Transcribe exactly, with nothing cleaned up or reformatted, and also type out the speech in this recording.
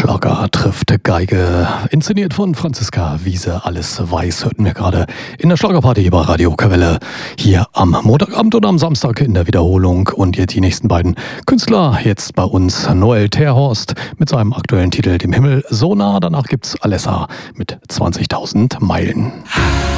Schlager trifft Geige. Inszeniert von Franziska Wiese. Alles weiß hörten wir gerade in der Schlagerparty hier bei Radio Kavelle. Hier am Montagabend und am Samstag in der Wiederholung. Und jetzt die nächsten beiden Künstler. Jetzt bei uns Noel Terhorst mit seinem aktuellen Titel Dem Himmel so nah. Danach gibt's Alessa mit zwanzigtausend Meilen.